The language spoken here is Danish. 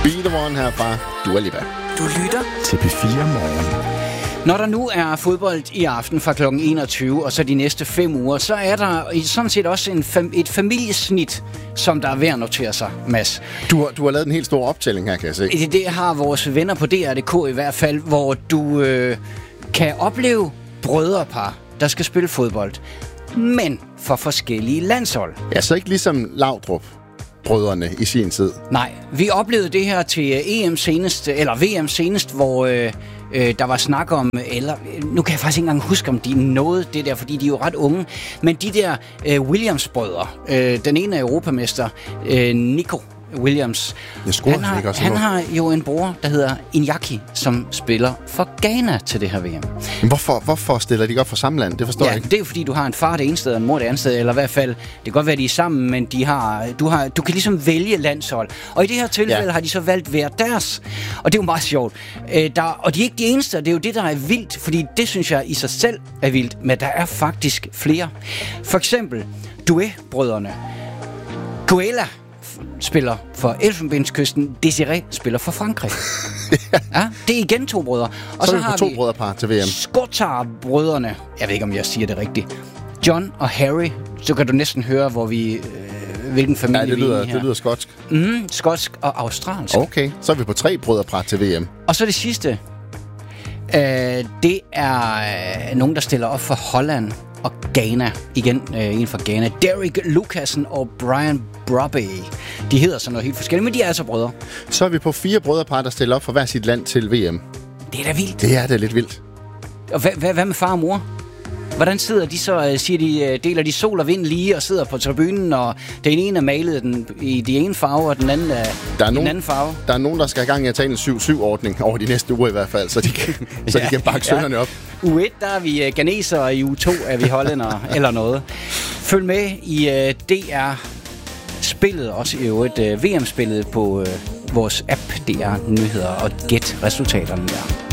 Be The One her fra Dua Lipa. Du lytter til P4 Morgen. Når der nu er fodbold i aften fra kl. 21, og så de næste 5 uger, så er der sådan set også et familiesnit, som der er værd at notere sig, Mads. Du har lavet en helt stor optælling her, kan jeg se. Det har vores venner på DR.dk i hvert fald, hvor du kan opleve brødrepar, der skal spille fodbold, men for forskellige landshold. Ja, så ikke ligesom Laudrup brødrene i sin tid. Nej, vi oplevede det her til VM senest, hvor der var snak om, eller nu kan jeg faktisk ikke engang huske, om de nåede det der, fordi de er jo ret unge, men de der Williams-brødre, den ene er europamester, Nico Williams, han har jo en bror, der hedder Iñaki, som spiller for Ghana til det her VM. Men hvorfor stiller de ikke op for samme land? Det forstår jeg ikke. Det er jo fordi, du har en far det ene sted, og en mor det andet sted, eller i hvert fald, det kan godt være, de er sammen, men du kan ligesom vælge landshold. Og i det her tilfælde har de så valgt hver deres, og det er jo meget sjovt. Og de er ikke de eneste, og det er jo det, der er vildt, fordi det synes jeg i sig selv er vildt, men der er faktisk flere. For eksempel Doué-brødrene. Guela spiller for Elfenbenskysten, Desiré spiller for Frankrig. Ja, det er igen 2 brødre. Og så har vi 2 brødrepar til VM. Skotar-brødrene, jeg ved ikke, om jeg siger det rigtigt. John og Harry, så kan du næsten høre, hvor vi hvilken familie vi er i her. Det lyder skotsk. Skotsk og australsk. Okay, så er vi på 3 brødrepar til VM. Og så det sidste. Det er nogen, der stiller op for Holland og Ghana. Igen en fra Ghana. Derek Lucassen og Brian Brobby. De hedder sådan noget helt forskelligt, men de er altså brødre. Så er vi på 4 brødrepar, der stiller op for hver sit land til VM. Det er da vildt. Det er lidt vildt. Og hvad med far og mor? Hvordan sidder de så, deler de sol og vind lige og sidder på tribunen, og den ene er malet i de ene farve, og den anden er den anden farve? Der er nogen, der skal have gang i at tage en 7-7-ordning over de næste uger i hvert fald, så de kan bakke sønderne op. U1, der er vi ghanesere, og i U2 er vi hollændere eller noget. Følg med i DR-spillet, også i øvrigt VM-spillet på vores app DR Nyheder, og gæt resultaterne der.